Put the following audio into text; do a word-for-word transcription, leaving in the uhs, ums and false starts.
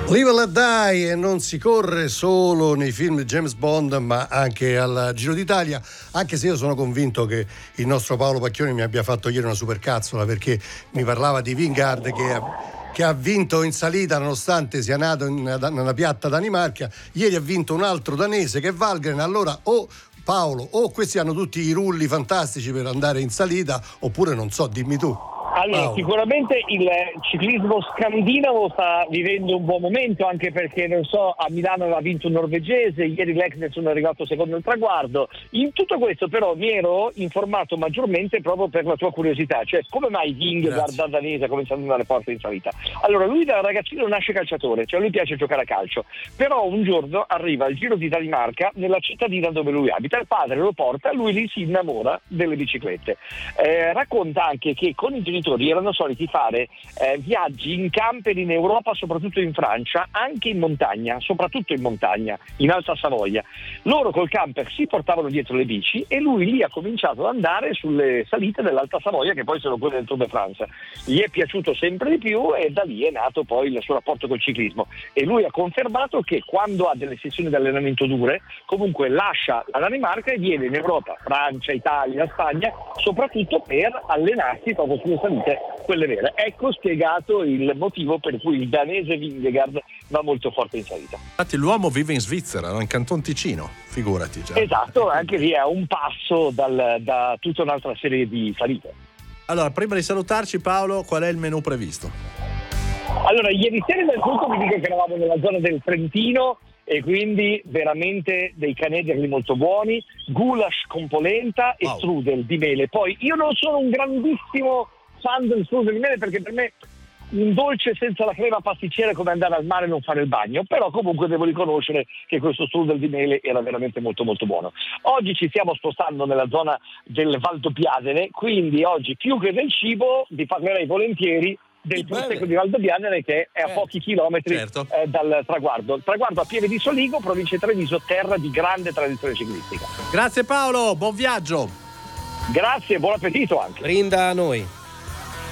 Live and Let Die, e non si corre solo nei film di James Bond ma anche al Giro d'Italia, anche se io sono convinto che il nostro Paolo Pacchioni mi abbia fatto ieri una supercazzola, perché mi parlava di Vingegaard che ha, che ha vinto in salita nonostante sia nato in, nella piatta Danimarca. Ieri ha vinto un altro danese che è Valgren. Allora o Paolo, o questi hanno tutti i rulli fantastici per andare in salita, oppure non so, dimmi tu. Allora, Paolo. Sicuramente il ciclismo scandinavo sta vivendo un buon momento, anche perché, non so, a Milano aveva vinto un norvegese, ieri l'Eknesson è arrivato secondo il traguardo. In tutto questo però mi ero informato maggiormente proprio per la tua curiosità, cioè come mai Vingegaard da danese ha cominciato ad andare forte in salita. Allora, lui da ragazzino nasce calciatore, cioè lui piace giocare a calcio, però un giorno arriva al Giro di Danimarca nella cittadina dove lui abita, il padre lo porta, lui lì si innamora delle biciclette. Eh, racconta anche che con i genitori erano soliti fare eh, viaggi in camper in Europa, soprattutto in Francia, anche in montagna, soprattutto in montagna, in Alta Savoia. Loro col camper si portavano dietro le bici e lui lì ha cominciato ad andare sulle salite dell'Alta Savoia, che poi sono quelle del Tour de France. Gli è piaciuto sempre di più e da lì è nato poi il suo rapporto col ciclismo, e lui ha confermato che quando ha delle sessioni di allenamento dure comunque lascia la Danimarca e viene in Europa, Francia, Italia, Spagna, soprattutto per allenarsi proprio sulle salite, quelle vere. Ecco spiegato il motivo per cui il danese Vingegaard va molto forte in salita. Infatti l'uomo vive in Svizzera, no? In Canton Ticino, figurati già. Esatto, anche lì è un passo dal, da tutta un'altra serie di salite. Allora, prima di salutarci, Paolo, qual è il menù previsto? Allora, ieri sera nel tutto vi dico che eravamo nella zona del Trentino e quindi veramente dei canederli molto buoni, goulash con polenta e wow. strudel di mele. Poi io non sono un grandissimo fan del strudel di mele, perché per me un dolce senza la crema pasticcera è come andare al mare e non fare il bagno, però comunque devo riconoscere che questo strudel di mele era veramente molto molto buono. Oggi ci stiamo spostando nella zona del Valdobbiadene, quindi oggi più che del cibo vi parlerei volentieri del prosecco di Valdobbiadene, che è a pochi chilometri certo. eh, dal traguardo. Il traguardo a Pieve di Soligo, provincia di Treviso, terra di grande tradizione ciclistica. Grazie Paolo, buon viaggio. Grazie, buon appetito anche. Rinda a noi.